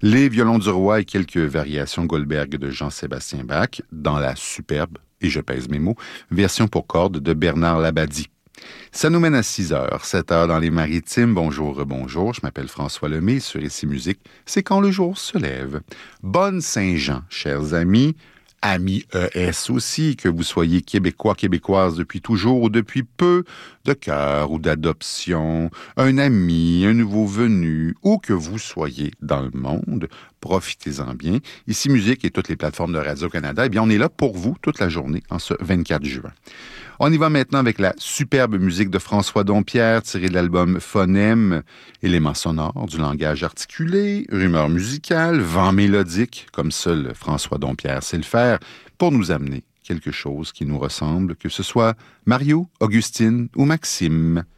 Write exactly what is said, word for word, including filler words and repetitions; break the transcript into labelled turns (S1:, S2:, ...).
S1: Les violons du roi et quelques variations Goldberg de Jean-Sébastien Bach dans la superbe, et je pèse mes mots, version pour cordes de Bernard Labadie. Ça nous mène à six heures, sept heures dans les Maritimes. Bonjour, bonjour, je m'appelle François Lemay. Sur Ici Musique, c'est quand le jour se lève. Bonne Saint-Jean, chers amis, amis E S aussi, que vous soyez québécois, québécoises depuis toujours ou depuis peu, de cœur ou d'adoption, un ami, un nouveau venu, ou que vous soyez dans le monde, profitez-en bien. Ici Musique et toutes les plateformes de Radio-Canada, eh bien, on est là pour vous toute la journée en ce vingt-quatre juin. On y va maintenant avec la superbe musique de François Dompierre, tirée de l'album Phonème, éléments sonores du langage articulé, rumeur musicale, vent mélodique, comme seul François Dompierre sait le faire, pour nous amener quelque chose qui nous ressemble, que ce soit Mario, Augustine ou Maxime.